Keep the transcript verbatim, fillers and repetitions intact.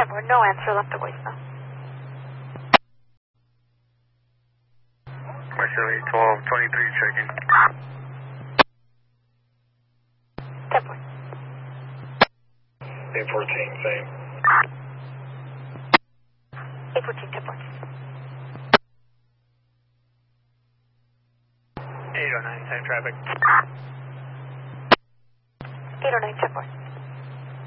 ten four, no answer, left a voicemail. Marcelli, twelve twenty-three, checking. ten four. eight fourteen, same. eight fourteen, ten four. eight oh nine, same traffic. eight oh nine, ten four.